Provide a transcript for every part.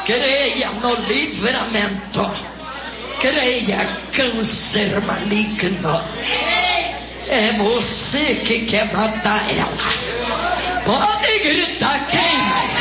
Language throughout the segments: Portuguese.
Creia no livramento. Creia, câncer maligno. É você que quer matar ela. Pode gritar quem?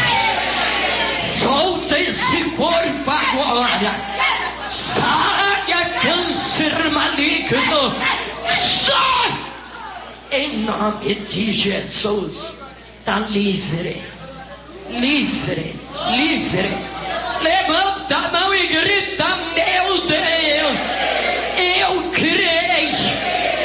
Solta esse corpo agora. Saia, câncer maligno. Sai! Em nome de Jesus. Está livre. Livre. Livre. Levanta a mão e grita: meu Deus, eu creio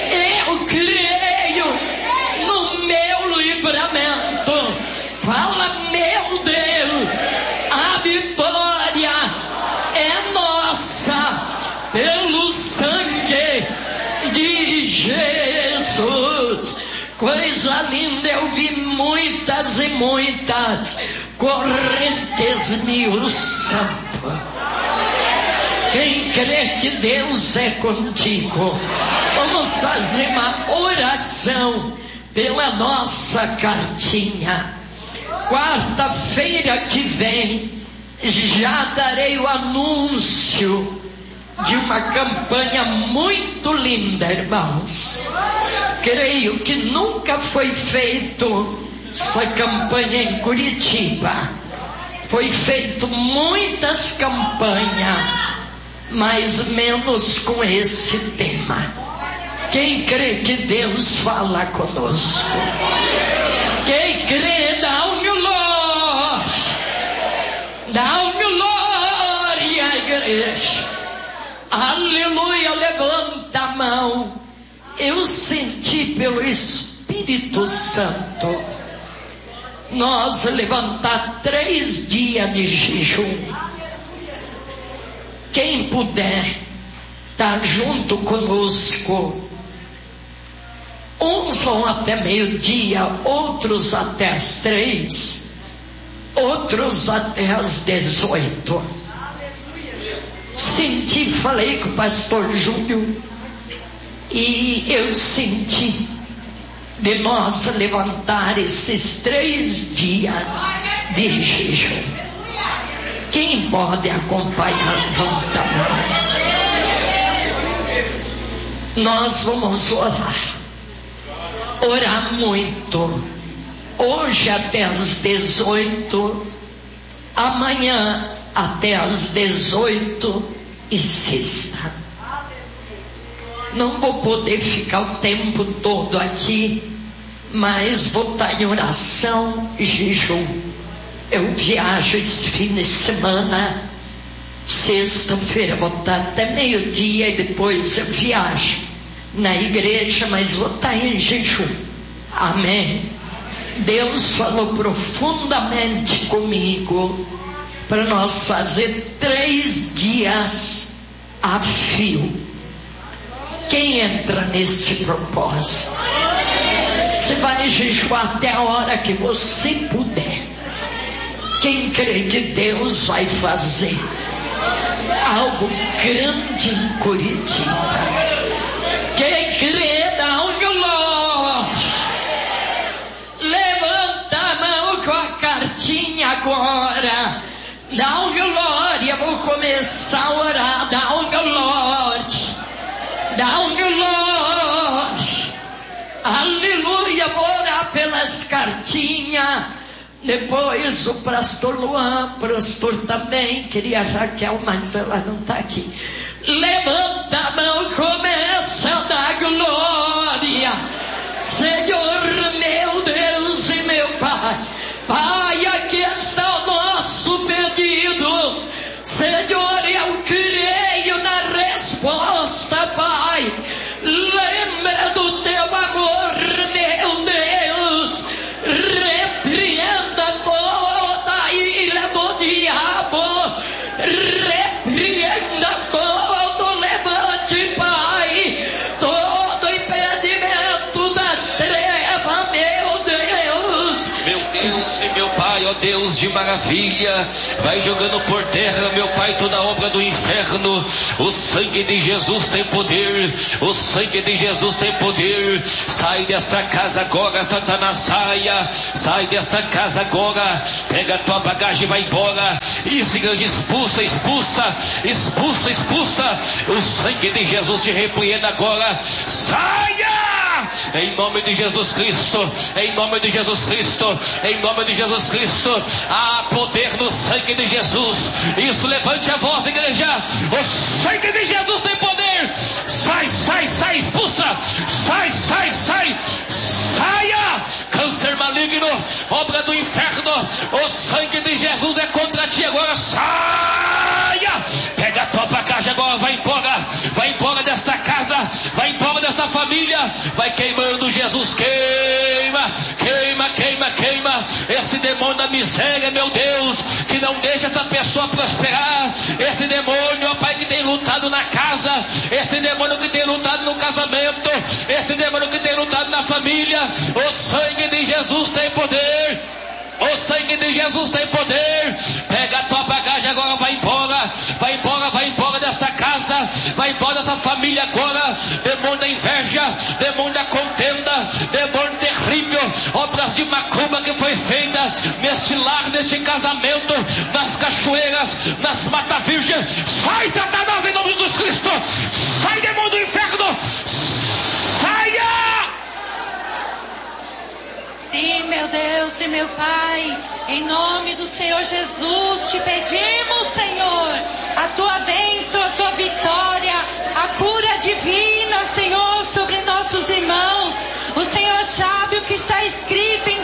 no meu livramento. Fala: meu Deus, a vitória é nossa pelo sangue de Jesus. Coisa linda, eu vi muitas e muitas correntes mil santo. Quem crê que Deus é contigo, vamos fazer uma oração pela nossa cartinha. Quarta-feira que vem já darei o anúncio de uma campanha muito linda, irmãos. Creio que nunca foi feito essa campanha em Curitiba. Foi feito muitas campanhas, mas menos com esse tema. Quem crê que Deus fala conosco? Quem crê, dá um glória. Dá um glória, igreja. Aleluia, levanta a mão. Eu senti pelo Espírito Santo nós levantar 3 dias de jejum. Quem puder estar junto conosco, uns vão até meio-dia, outros até as 3, outros até as 18. Senti, falei com o pastor Júnior, e eu senti de nós levantar esses 3 dias de jejum. Quem pode acompanhar, levanta a mão. Nós vamos orar muito. Hoje até às 18, amanhã até às 18h06. Não vou poder ficar o tempo todo aqui, mas vou estar em oração e jejum. Eu viajo esse fim de semana, sexta-feira vou estar até meio-dia e depois eu viajo na igreja, mas vou estar em jejum. Amém. Deus falou profundamente comigo para nós fazer 3 dias a fio. Quem entra nesse propósito? Você vai jejuar até a hora que você puder. Quem crê que Deus vai fazer algo grande em Curitiba? Quem crê, dá um glória. Levanta a mão com a cartinha agora. Dá um glória. Vou começar a orar. Dá um glória. Dá um glória. Aleluia. Vou orar pelas cartinhas. Depois o pastor Luan, pastor também, queria a Raquel, mas ela não está aqui. Levanta a mão, começa a dar glória. Senhor, meu Deus e meu Pai. Pai, aqui está o nosso pedido. Senhor, eu creio na resposta, Pai. Lembra do teu amor, meu Deus. Repreenda toda a ira do diabo. Repreenda todo levante, Pai. Todo impedimento das trevas, meu Deus. Meu Deus e meu Pai, ó Deus de maravilha, vai jogando por terra, meu Pai, toda obra do inferno. O sangue de Jesus tem poder. O sangue de Jesus tem poder. Sai desta casa agora, Satanás, saia. Sai desta casa agora. Pega a tua bagagem e vai embora. Isso, igreja, expulsa, expulsa, expulsa, expulsa. O sangue de Jesus te repreenda agora. Saia! Em nome de Jesus Cristo, em nome de Jesus Cristo, em nome de Jesus Cristo. Há poder no sangue de Jesus. Isso, levante a voz, igreja. O sangue de Jesus tem poder. Sai, sai, sai, expulsa. Sai, sai, sai. Saia! Câncer maligno, obra do inferno. O sangue de Jesus é contra ti agora. Saia! Pega a tua bagagem agora, vai embora desta casa, vai embora desta família. Vai queimando, Jesus, queima, queima, queima, queima. Esse demônio da miséria, meu Deus, que não deixa essa pessoa prosperar. Esse demônio, ó Pai, que tem lutado na casa. Esse demônio que tem lutado no casamento. Esse demônio que tem lutado na família. O sangue de Jesus tem poder. O sangue de Jesus tem poder. Pega a tua bagagem agora, vai embora. Vai embora, vai embora desta casa. Vai embora dessa família agora. Demônio da inveja, demônio da contenda, demônio terrível, obras de macumba que foi feita neste lar, neste casamento, nas cachoeiras, nas matas virgens. Sai, Satanás, em nome de Jesus Cristo. Sai, demônio do inferno. Saia! Sim, meu Deus e meu Pai, em nome do Senhor Jesus, te pedimos, Senhor, a tua bênção, a tua vitória, a cura divina, Senhor, sobre nossos irmãos. O Senhor sabe o que está escrito em